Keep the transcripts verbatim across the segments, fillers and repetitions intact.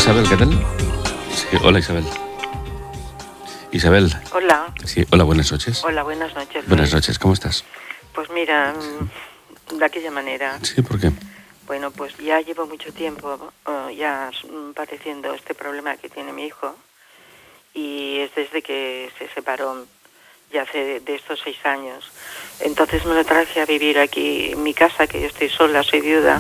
Isabel, ¿qué tal? Sí, hola Isabel. Isabel. Hola. Sí, hola, buenas noches. Hola, buenas noches. Luis. Buenas noches, ¿cómo estás? Pues mira, de aquella manera. Sí, ¿por qué? Bueno, pues ya llevo mucho tiempo uh, ya padeciendo este problema que tiene mi hijo, y es desde que se separó, ya hace de, de estos seis años. Entonces me lo traje a vivir aquí en mi casa, que yo estoy sola, soy viuda,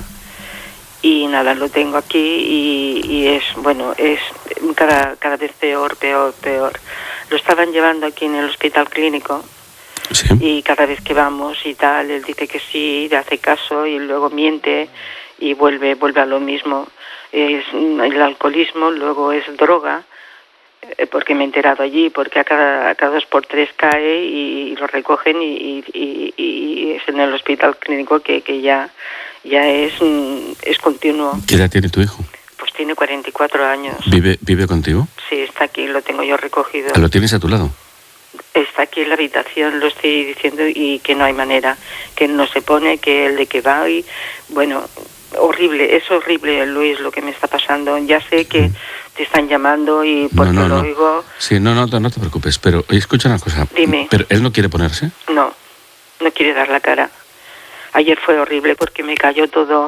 y nada, lo tengo aquí y, y es, bueno, es cada, cada vez peor, peor, peor. Lo estaban llevando aquí en el hospital clínico. Sí. Y cada vez que vamos y tal, él dice que sí, le hace caso y luego miente y vuelve, vuelve a lo mismo. Es el alcoholismo, luego es droga, porque me he enterado allí, porque a cada, a cada dos por tres cae y, y lo recogen y, y, y es en el hospital clínico que, que ya, ya es, es continuo. ¿Qué edad tiene tu hijo? Pues tiene cuarenta y cuatro años. ¿Vive, vive contigo? Sí, está aquí, lo tengo yo recogido. ¿Lo tienes a tu lado? Está aquí en la habitación, lo estoy diciendo, y que no hay manera, que no se pone, que el de que va y... Bueno, horrible, es horrible, Luis, lo que me está pasando. Ya sé que te están llamando y porque no, no, lo no. oigo... Sí, no, no, no te preocupes, pero oye, escucha una cosa. Dime. ¿Pero él no quiere ponerse? No, no quiere dar la cara. Ayer fue horrible porque me cayó todo,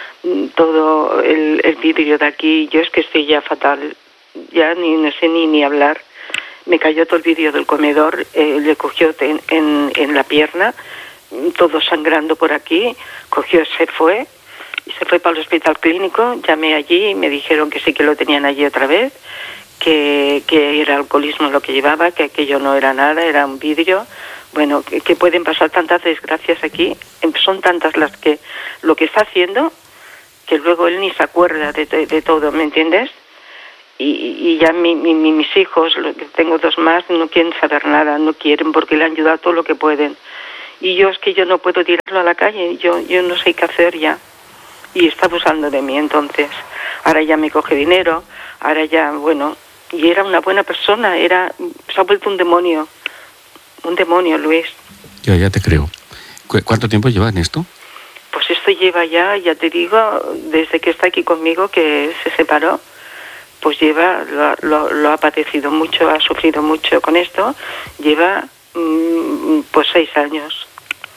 todo el, el vidrio de aquí. Yo es que estoy ya fatal, ya ni no sé ni, ni hablar. Me cayó todo el vidrio del comedor, eh, le cogió en, en, en la pierna, todo sangrando por aquí, cogió, se fue, y se fue para el hospital clínico. Llamé allí y me dijeron que sí, que lo tenían allí otra vez, que, que era alcoholismo lo que llevaba, que aquello no era nada, era un vidrio. Bueno, que, que pueden pasar tantas desgracias aquí, son tantas las que lo que está haciendo, que luego él ni se acuerda de, de, de todo, ¿me entiendes? Y, y ya mi, mi, mis hijos, lo que tengo dos más, no quieren saber nada, no quieren, porque le han ayudado todo lo que pueden. Y yo es que yo no puedo tirarlo a la calle, yo yo no sé qué hacer ya. Y está abusando de mí, entonces. Ahora ya me coge dinero, ahora ya, bueno, y era una buena persona, era, se ha vuelto un demonio, un demonio, Luis. Ya, ya te creo. ¿Cu- ¿Cuánto tiempo lleva en esto? Pues esto lleva ya, ya te digo, desde que está aquí conmigo, que se separó. Pues lleva, lo, lo, lo ha padecido mucho, ha sufrido mucho con esto, lleva mmm, pues seis años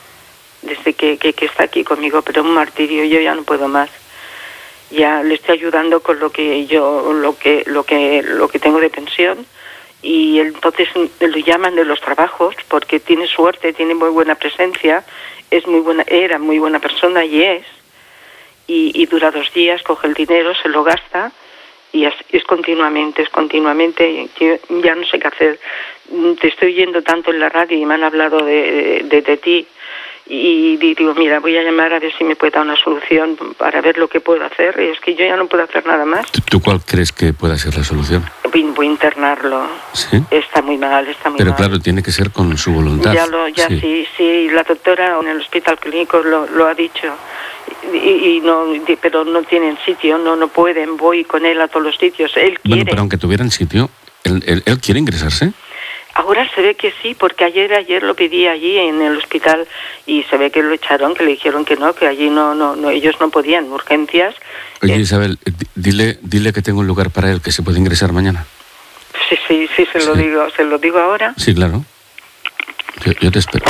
desde que, que, que está aquí conmigo, pero un martirio, yo ya no puedo más. Ya le estoy ayudando con lo que yo, lo que, lo que, lo que tengo de pensión, y entonces lo llaman de los trabajos porque tiene suerte, tiene muy buena presencia, es muy buena, era muy buena persona y es, y, y dura dos días, coge el dinero, se lo gasta. Y es, es continuamente, es continuamente, yo ya no sé qué hacer. Te estoy oyendo tanto en la radio y me han hablado de, de, de ti, y digo, mira, voy a llamar a ver si me puede dar una solución para ver lo que puedo hacer. Y es que yo ya no puedo hacer nada más. ¿Tú, tú cuál crees que pueda ser la solución? Voy, voy a internarlo. ¿Sí? Está muy mal, está muy Pero mal. Pero claro, tiene que ser con su voluntad. Ya lo, ya sí, sí, sí, la doctora en el hospital clínico lo, lo ha dicho. Y, y no, pero no tienen sitio, no no pueden, voy con él a todos los sitios, él quiere. Bueno, pero aunque tuvieran sitio, ¿él, él, él quiere ingresarse? Ahora se ve que sí, porque ayer ayer lo pedí allí en el hospital y se ve que lo echaron, que le dijeron que no, que allí no no no ellos no podían, urgencias. Oye, eh, Isabel, dile dile que tengo un lugar para él, que se puede ingresar mañana. Sí, sí, sí, se lo Sí. digo, se lo digo ahora. Sí, claro. Yo, yo te espero.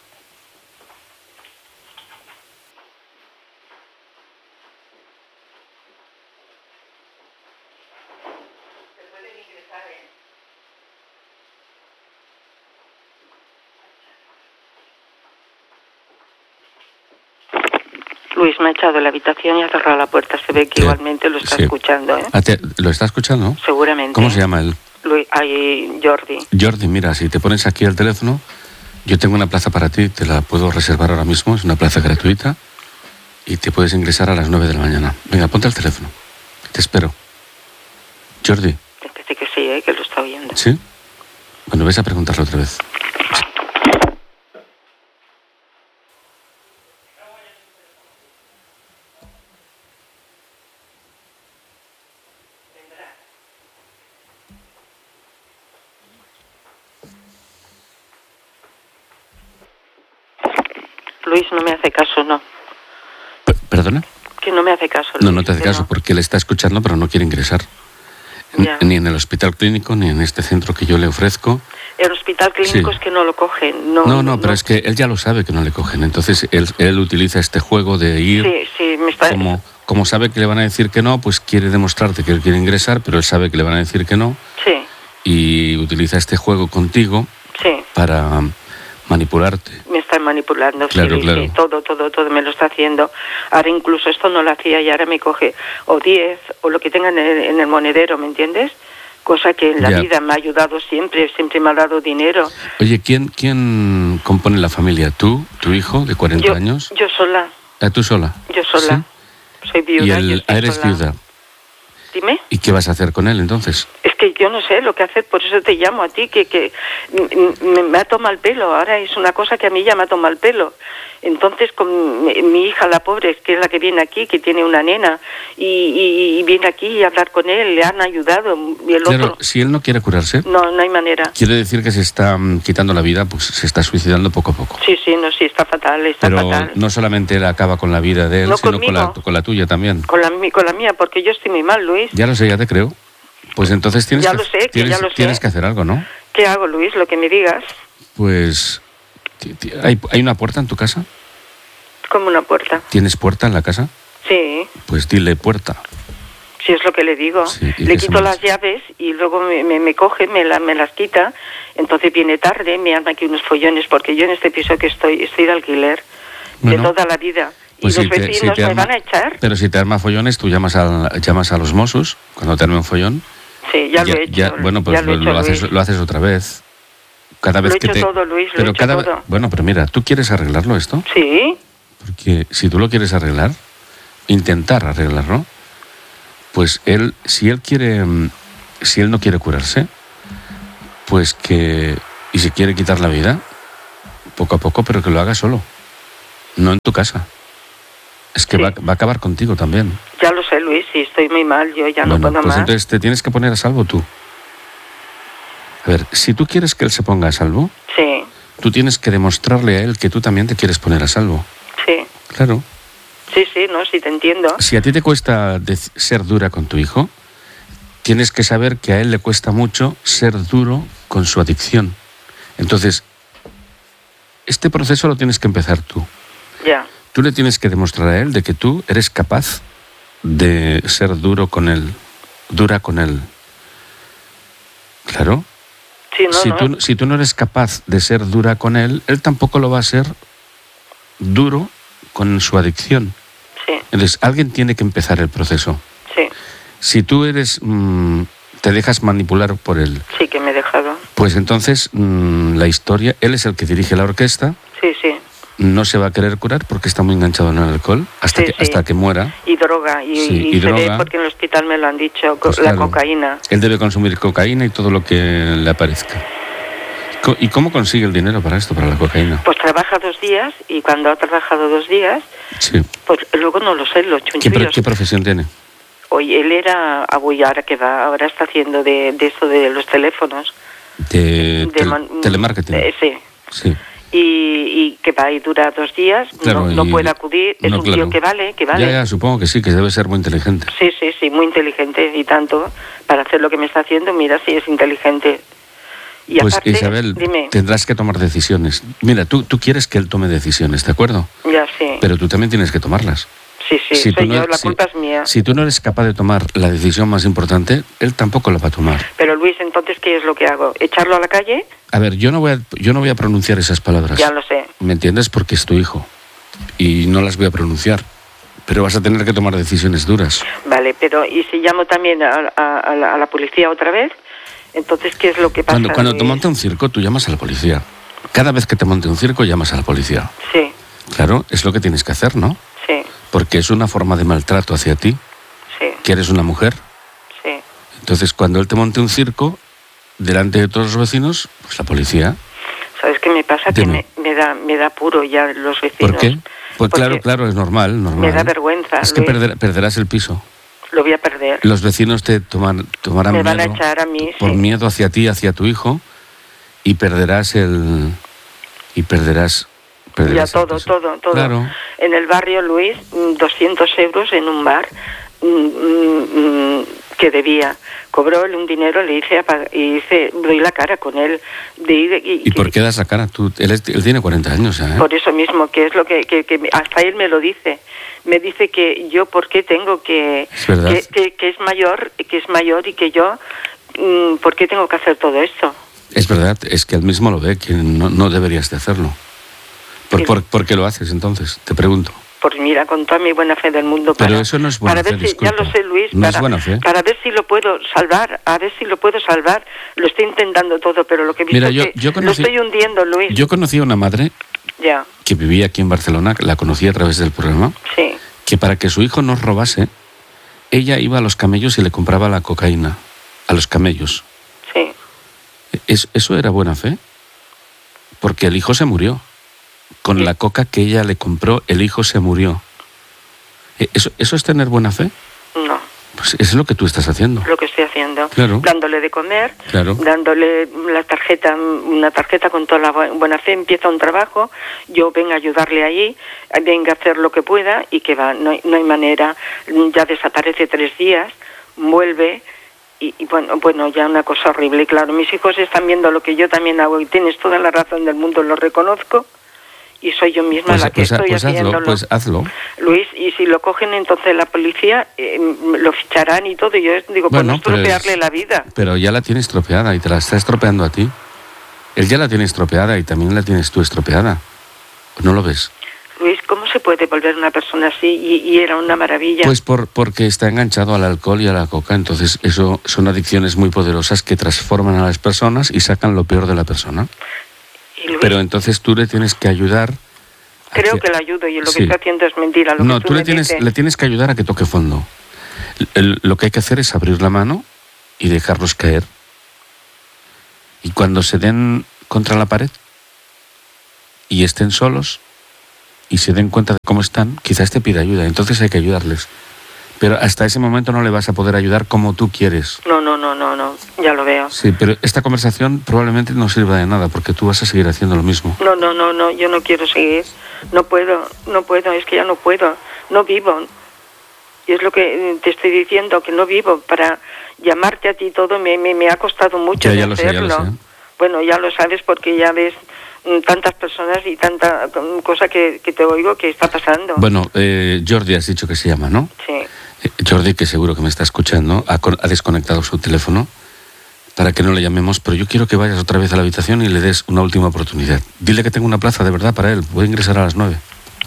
Luis me ha echado de la habitación y ha cerrado la puerta. Se ve que Sí. igualmente lo está Sí. escuchando, ¿eh? Ah, te- ¿Lo está escuchando? Seguramente. ¿Cómo se llama él? Luis, ay, Jordi. Jordi, mira, si te pones aquí el teléfono, yo tengo una plaza para ti, te la puedo reservar ahora mismo, es una plaza gratuita, y te puedes ingresar a las nueve de la mañana. Venga, ponte el teléfono, te espero. Jordi, Parece que sí, ¿eh? Que lo está oyendo. ¿sí? Bueno, ves a preguntarlo otra vez. Luis no me hace caso, no. P- ¿Perdona? Que no me hace caso. No, Luis, no te hace que caso, no. porque él está escuchando, pero no quiere ingresar. Ya. Ni en el hospital clínico, ni en este centro que yo le ofrezco. El hospital clínico Sí. es que no lo cogen. No, No, no, pero no. es que él ya lo sabe que no le cogen. Entonces él, él utiliza este juego de ir, Sí, sí, me está... como, como sabe que le van a decir que no, pues quiere demostrarte que él quiere ingresar, pero él sabe que le van a decir que no, Sí, y utiliza este juego contigo sí. para manipularte. Me están manipulando, Claro, sí, claro. sí, todo, todo, todo me lo está haciendo. Ahora incluso esto no lo hacía y ahora me coge o diez o lo que tenga en el, en el monedero, ¿me entiendes? Cosa que en la Ya. vida me ha ayudado siempre, siempre me ha dado dinero. Oye, ¿quién, quién compone la familia? ¿Tú, tu hijo de cuarenta Yo, años? yo sola, ¿Ah, tú sola? yo sola. Soy ¿Sí? viuda. Y yo él, estoy eres sola. viuda. Dime. ¿Y qué vas a hacer con él entonces? Es que yo no sé lo que hacer, por eso te llamo a ti, que, que me, me ha tomado el pelo. Ahora es una cosa que a mí ya me ha tomado el pelo. Entonces, con mi, mi hija, la pobre, que es la que viene aquí, que tiene una nena, y, y, y viene aquí a hablar con él, le han ayudado. Y el Claro, otro, si él no quiere curarse, no, no hay manera. quiere decir que se está mm, quitando la vida, pues se está suicidando poco a poco. Sí, sí, no, sí, está fatal, está Pero fatal. no solamente él acaba con la vida de él, No sino con la, conmigo. con la tuya también. Con la, mi- con la mía, porque yo estoy muy mal, Luis. Ya lo sé, ya te creo. Pues entonces tienes, Ya que, lo sé, que tienes, ya lo sé. tienes que hacer algo, ¿no? ¿Qué hago, Luis? Lo que me digas. Pues, ti- ti- ¿hay, ¿hay una puerta en tu casa? Como una puerta. ¿Tienes puerta en la casa? Sí. Pues dile puerta. Si es lo que le digo. Sí, ¿y le qué se quito me las hace? llaves y luego me, me, me coge, me, la, me las quita. Entonces viene tarde, me arma aquí unos follones, porque yo en este piso que estoy, estoy de alquiler Bueno, de toda la vida. Pues y si los te- si vecinos te me arma- van a echar. Pero si te arma follones, tú llamas, al, llamas a los Mossos cuando te arme un follón. Sí, ya, lo he hecho. ya- bueno, pues ya lo, lo, he hecho, lo haces, Luis. lo haces otra vez. Cada vez Lo he que hecho te... todo, Luis, lo he pero hecho cada ve- todo. Bueno, pero mira, ¿tú quieres arreglarlo esto? Sí, Porque si tú lo quieres arreglar, intentar arreglarlo, pues él, si él quiere, mm, si él no quiere curarse, pues que, y si quiere quitar la vida, poco a poco, pero que lo haga solo, no en tu casa. Es que Sí. va, va a acabar contigo también. ya lo sé, Luis, sí, estoy muy mal, yo ya Bueno, no puedo pues más. entonces te tienes que poner a salvo tú. A ver, si tú quieres que él se ponga a salvo, Sí, tú tienes que demostrarle a él que tú también te quieres poner a salvo. sí, Claro. sí, sí, no, sí te entiendo. Si a ti te cuesta dec- ser dura con tu hijo, tienes que saber que a él le cuesta mucho ser duro con su adicción. Entonces, este proceso lo tienes que empezar tú. Ya, Tú le tienes que demostrar a él de que tú eres capaz de ser duro con él, dura con él. Claro. sí, no, si, no. Tú, si tú no eres capaz de ser dura con él, él tampoco lo va a ser duro con su adicción. Sí, Entonces, alguien tiene que empezar el proceso. sí, Si tú eres, mm, te dejas manipular por él, sí que me he dejado. pues entonces mm, la historia, él es el que dirige la orquesta, Sí, sí. no se va a querer curar porque está muy enganchado en el alcohol hasta, Sí, que, sí. hasta que muera. Y droga, y, Sí, y y se ve droga. porque en el hospital me lo han dicho, co- Pues la claro. cocaína. Él debe consumir cocaína y todo lo que le aparezca. Co- ¿Y cómo consigue el dinero para esto, para la cocaína? Pues trabaja dos días y cuando ha trabajado dos días, Sí. pues luego no lo sé, los ¿Qué, chunchullos. pro- qué profesión tiene? Oye, él era abuelo, ahora que va, ahora está haciendo de, de esto de los teléfonos. De, de tel- man- telemarketing. eh, sí. Sí. Y, y que va y dura dos días, Claro, no, no y- puede acudir, es no, un claro. tío que vale, que vale. Ya, ya, supongo que sí, que debe ser muy inteligente. Sí, sí, sí, muy inteligente y tanto para hacer lo que me está haciendo, mira, sí es inteligente. Y Pues aparte, Isabel, dime, tendrás que tomar decisiones. Mira, tú, tú quieres que él tome decisiones, ¿de acuerdo? ya sí, Pero tú también tienes que tomarlas. sí, sí, si tú soy no- yo, la si- culpa es mía. Si tú no eres capaz de tomar la decisión más importante, él tampoco la va a tomar. Pero Luis, entonces, ¿qué es lo que hago? ¿Echarlo a la calle? A ver, yo no voy a, yo no voy a pronunciar esas palabras. Ya lo sé. ¿Me entiendes? Porque es tu hijo. Y no las voy a pronunciar. Pero vas a tener que tomar decisiones duras. Vale, pero ¿y si llamo también a, a- a la, a la policía otra vez? Entonces, ¿qué es lo que pasa? Cuando, cuando te Luis? monte un circo, tú llamas a la policía. Cada vez que te monte un circo, llamas a la policía. Sí, Claro, es lo que tienes que hacer, ¿no? sí, Porque es una forma de maltrato hacia ti, sí, que eres una mujer. sí. Entonces, cuando él te monte un circo, delante de todos los vecinos, pues la policía. ¿Sabes qué me pasa? Dime. Que me, me da me da puro ya los vecinos. ¿Por qué? Pues Porque claro, claro, es normal, normal. me da vergüenza, Es que Luis. perder- perderás el piso. Lo voy a perder. Los vecinos te toman, tomarán Me van a miedo echar a mí, por sí. miedo hacia ti, hacia tu hijo, y perderás el y perderás, Ya perderás el todo, piso. todo, todo. Claro. En el barrio, Luis, mm, doscientos euros en un bar mm, mm, mm, que debía. cobró él un dinero, le hice, y hice, doy la cara con él. De, de, y, ¿Y por qué das la cara? Tú, él, es, él tiene cuarenta años, ¿eh? Por eso mismo, que es lo que, que, que hasta él me lo dice. Me dice que yo, ¿por qué tengo que... Es verdad. Que, que, que es mayor, que es mayor y que yo, mmm, ¿por qué tengo que hacer todo esto? Es verdad, es que él mismo lo ve, que no, no deberías de hacerlo. ¿Por, Sí. por, ¿Por qué lo haces entonces? Te pregunto. Pues mira, con toda mi buena fe del mundo. Para, Pero eso no es buena para ver fe, si, ya disculpa. lo sé, Luis, No para, es buena fe. para ver si lo puedo salvar, a ver si lo puedo salvar. Lo estoy intentando todo, pero lo que he visto Mira, yo- es que yo conocí- lo estoy hundiendo, Luis. Yo conocí a una madre Ya, que vivía aquí en Barcelona, la conocí a través del programa, sí, que para que su hijo no robase, ella iba a los camellos y le compraba la cocaína a los camellos. sí. ¿Es, ¿Eso era buena fe? Porque el hijo se murió. Con Sí. la coca que ella le compró, el hijo se murió. ¿Eso, eso es tener buena fe? No, Pues eso es lo que tú estás haciendo. lo que estoy haciendo. Claro. Dándole de comer, Claro. dándole la tarjeta, una tarjeta con toda la bu- buena fe, empieza un trabajo, yo venga a ayudarle allí, venga a hacer lo que pueda y que va, no hay, no hay manera, ya desaparece tres días, vuelve y, y bueno, bueno, ya una cosa horrible. Y claro, mis hijos están viendo lo que yo también hago y tienes toda la razón del mundo, lo reconozco y soy yo misma Pues, la que pues, estoy pues hazlo, haciéndolo. pues hazlo. Luis, y si lo cogen entonces la policía, eh, lo ficharán y todo, y yo digo, pues Bueno, no pero estropearle es- la vida. Pero ya la tiene estropeada y te la está estropeando a ti. Él ya la tiene estropeada y también la tienes tú estropeada. ¿No lo ves? Luis, ¿cómo se puede volver una persona así? Y, y era una maravilla. Pues por, porque está enganchado al alcohol y a la coca. Entonces eso son adicciones muy poderosas que transforman a las personas y sacan lo peor de la persona. Y Luis, Pero entonces tú le tienes que ayudar. a creo que, le ayudo y lo Sí. que está haciendo es mentira. Lo No, que tú, tú le me tienes, dices. le tienes que ayudar a que toque fondo. El- lo que hay que hacer es abrir la mano y dejarlos caer. Y cuando se den contra la pared y estén solos y se den cuenta de cómo están, quizás te pida ayuda. Entonces hay que ayudarles. Pero hasta ese momento no le vas a poder ayudar como tú quieres. No, no, no, no, no, ya lo veo. Sí, pero esta conversación probablemente no sirva de nada porque tú vas a seguir haciendo lo mismo. No, no, no, no, yo no quiero seguir. No puedo, no puedo, es que ya no puedo. No vivo. Y es lo que eh, te estoy diciendo, que no vivo. Para llamarte a ti todo me, me, me ha costado mucho Ya, de ya lo sé, ya hacerlo. lo sé. Bueno, ya lo sabes porque ya ves mm, tantas personas y tanta mm, cosa que, que te oigo que está pasando. Bueno, eh, Jordi has dicho que se llama, ¿no? Sí. Eh, Jordi, que seguro que me está escuchando, ha, con- ha desconectado su teléfono para que no le llamemos, pero yo quiero que vayas otra vez a la habitación y le des una última oportunidad. Dile que tengo una plaza de verdad para él. Puede ingresar a las nueve.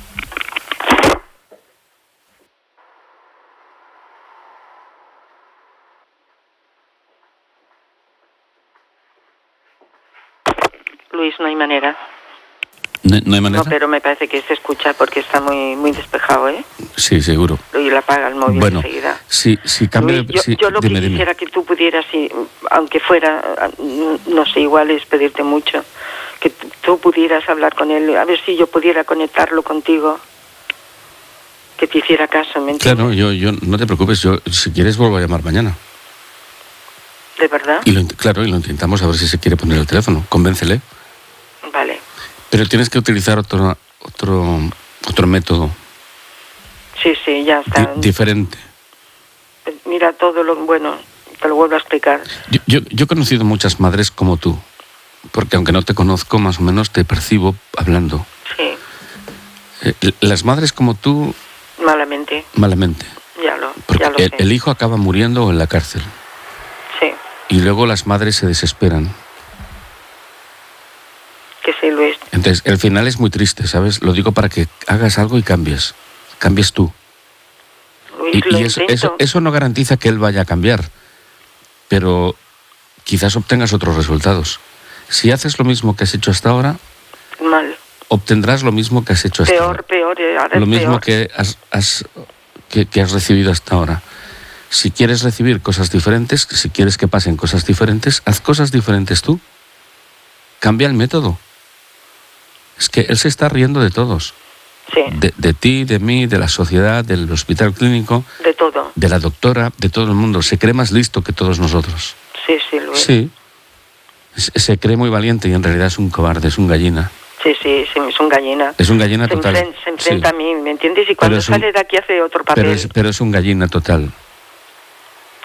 Luis, no hay manera. ¿No, no hay manera? No, pero me parece que se escucha porque está muy muy despejado, ¿eh? Sí, seguro. Y la apaga el móvil Bueno, enseguida. si, si cambia Luis, de... yo, sí, yo lo dime, que dime. quisiera que tú pudieras, y, aunque fuera, no sé, igual es pedirte mucho, que tú- tú pudieras hablar con él, a ver si yo pudiera conectarlo contigo, que te hiciera caso, ¿me entiendes? Claro, yo, yo, no te preocupes, yo si quieres vuelvo a llamar mañana. ¿De verdad? Y lo, int- claro, y lo intentamos a ver si se quiere poner el teléfono. Convéncele. Vale. Pero tienes que utilizar otro, otro, otro método Sí, sí, ya di- está. diferente. Mira todo lo bueno, te lo vuelvo a explicar. Yo, yo, yo he conocido muchas madres como tú, porque aunque no te conozco, más o menos te percibo hablando. Sí, Eh, las madres como tú, malamente, malamente. ya lo, Porque ya lo el, sé. el hijo acaba muriendo o en la cárcel. Sí, Y luego las madres se desesperan. que sí, Luis. Entonces, el final es muy triste, ¿sabes? Lo digo para que hagas algo y cambies. Cambies tú. Luis, Y, lo y eso, intento. eso, eso no garantiza que él vaya a cambiar. Pero quizás obtengas otros resultados. Si haces lo mismo que has hecho hasta ahora, Mal. obtendrás lo mismo que has hecho hasta Peor, ahora. peor, eh, ahora Lo es mismo peor. que has, has- que, que has recibido hasta ahora. Si quieres recibir cosas diferentes, si quieres que pasen cosas diferentes, haz cosas diferentes tú. Cambia el método. Es que él se está riendo de todos. Sí, De, de ti, de mí, de la sociedad, del hospital clínico, de todo. de la doctora, de todo el mundo. Se cree más listo que todos nosotros. Sí, sí, Luis. Sí. Se, se cree muy valiente y en realidad es un cobarde, es un gallina. Sí, sí, sí, es un gallina. Es un gallina se, total. enfren- se enfrenta Sí. a mí, ¿me entiendes? Y cuando es un- sale de aquí hace otro papel. Pero es, pero es un gallina total.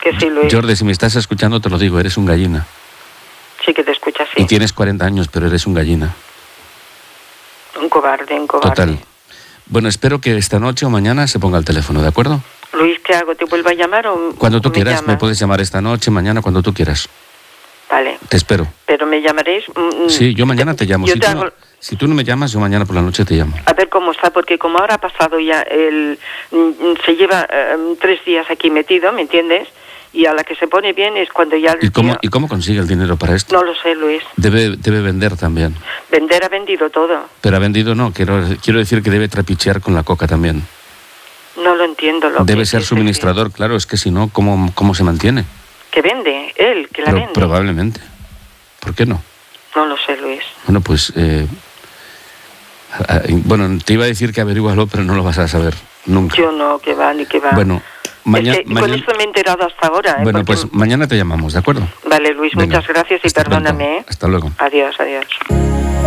que sí, Luis. Jordi, si me estás escuchando te lo digo, eres un gallina. Sí que te escuchas, sí. Y tienes cuarenta años, pero eres un gallina. Un cobarde, un cobarde. Total. Bueno, espero que esta noche o mañana se ponga el teléfono, ¿de acuerdo? Luis, ¿qué hago? ¿Te vuelvo a llamar o Cuando tú o me quieras, me llamas? puedes llamar esta noche, mañana, cuando tú quieras. Vale. Te espero. Pero me llamaréis... mm, Sí, yo mañana te llamo. Yo Si te tú, hago... no, si tú no me llamas, yo mañana por la noche te llamo. A ver cómo está, porque como ahora ha pasado ya el... mm, se lleva eh, tres días aquí metido, ¿me entiendes? Y a la que se pone bien es cuando ya... el ¿Y cómo, tío- ¿Y cómo consigue el dinero para esto? No lo sé, Luis. Debe, debe vender también. Vender ha vendido todo. Pero ha vendido no, quiero, quiero decir que debe trapichear con la coca también. No lo entiendo. Lo Debe que ser es suministrador, claro, es que si no, ¿cómo, cómo se mantiene? decir, que vende, él, que la Pero vende. probablemente. ¿Por qué no? No lo sé, Luis. Bueno, pues... eh, a- a- bueno, te iba a decir que averígualo, pero no lo vas a saber nunca. Yo no, que va, ni que va. Bueno, mañana... Es que con esto me he enterado hasta ahora. ¿eh? Bueno, Porque- pues mañana te llamamos, ¿de acuerdo? Vale, Luis, Venga, muchas gracias y hasta pronto. perdóname. ¿eh? Hasta luego. Adiós, adiós.